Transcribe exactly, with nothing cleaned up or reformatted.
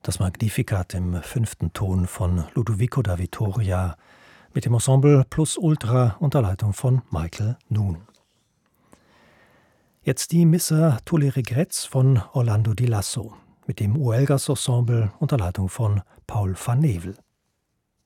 Das Magnificat im fünften Ton von Ludovico da Vittoria mit dem Ensemble Plus Ultra unter Leitung von Michael Noon. Jetzt die Missa Tous les Regrets von Orlando Di Lasso mit dem Huelgas Ensemble unter Leitung von Paul van Nevel.